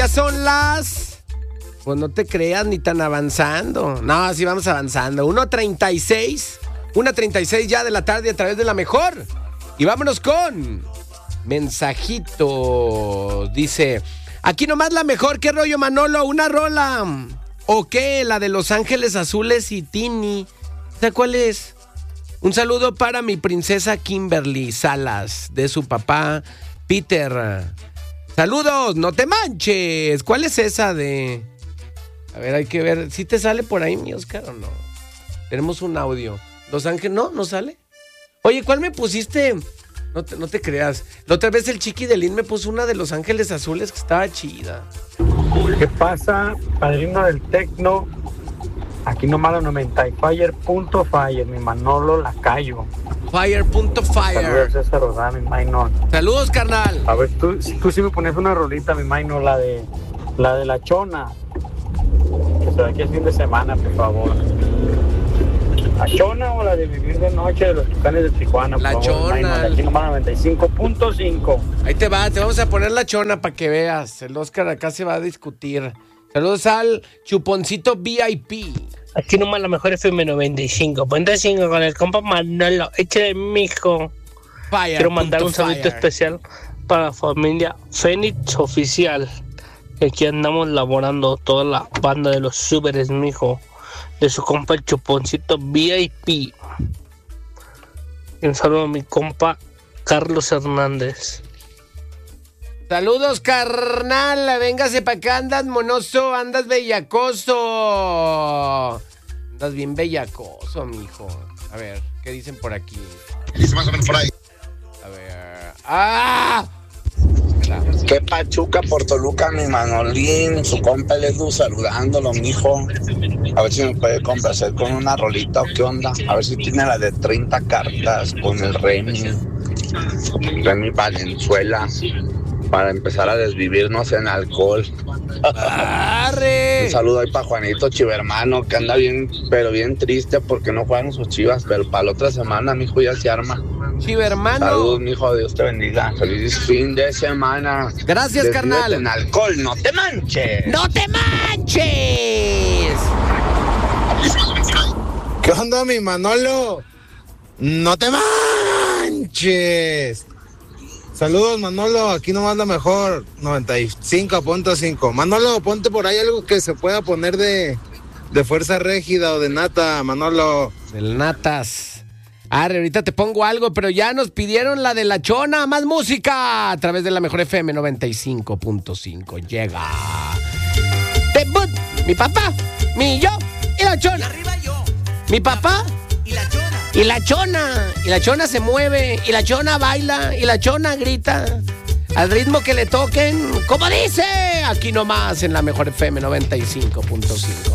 Ya son las... Pues no te creas ni tan avanzando. No, sí vamos avanzando. 1:36 ya de la tarde a través de la mejor. Y vámonos con mensajitos. Dice, aquí nomás la mejor. ¿Qué rollo, Manolo? ¿Una rola? ¿O qué? La de Los Ángeles Azules y Tini. ¿Sabes cuál es? Un saludo para mi princesa Kimberly Salas, de su papá Peter. Saludos, no te manches. ¿Cuál es esa de...? A ver, hay que ver. ¿Sí te sale por ahí, mi Oscar, o no? Tenemos un audio. Los Ángeles... ¿No sale? Oye, ¿cuál me pusiste? No te creas. La otra vez el Chiqui de Lin me puso una de Los Ángeles Azules que estaba chida. ¿Qué pasa, padrino del tecno? Aquí nomás la 90 y Fire.fire, mi Manolo Lacayo. Fire.fire. Saludos, César Rodán, mi Maino. Saludos, carnal. A ver, tú sí me pones una rolita, mi Maino, la de la Chona. Que se ve aquí el fin de semana, por favor. ¿La Chona o la de Vivir de Noche de los Tucanes de Tijuana? La por favor, Chona. Maino, de aquí nomás 95.5. Ahí te vamos a poner la Chona para que veas. El Oscar acá se va a discutir. Saludos al Chuponcito VIP. Aquí nomás la mejor FM 95.5 con el compa Manolo. Échale, mijo. Fire. Quiero mandar un saludito especial para la familia Fénix Oficial. Aquí andamos laborando toda la banda de los súperes, mijo. De su compa el Chuponcito VIP. Y un saludo a mi compa Carlos Hernández. Saludos, carnal. Véngase pa' acá, andas monoso, andas bellacoso. Andas bien bellacoso, mijo. A ver, ¿qué dicen por aquí? Dice más o menos por ahí. A ver. ¡Ah! ¿Qué pachuca por Toluca, mi Manolín? Su compa el Edu saludándolo, mijo. A ver si me puede complacer con una rolita o qué onda. A ver si tiene la de 30 cartas con el Remy Valenzuela. Para empezar a desvivirnos en alcohol. ¡Arre! Un saludo ahí para Juanito Chivermano, que anda bien, pero bien triste porque no juegan sus Chivas, pero para la otra semana, mijo, ya se arma. Chivermano. Saludos, mijo, Dios te bendiga. Feliz fin de semana. Gracias, Desvívete carnal. en alcohol, no te manches. ¡No te manches! ¿Qué onda, mi Manolo? ¡No te manches! Saludos, Manolo, aquí nomás la mejor, 95.5. Manolo, ponte por ahí algo que se pueda poner de Fuerza Régida o de Nata, Manolo. Del Natas. Arre, ahorita te pongo algo, pero ya nos pidieron la de la Chona. Más música a través de la mejor FM 95.5. Llega debut, mi papá, mi yo y la Chona. Y arriba yo. Mi papá Y la Chona. y la Chona. Y la Chona se mueve, y la Chona baila, y la Chona grita. Al ritmo que le toquen, como dice, aquí nomás en la mejor FM 95.5.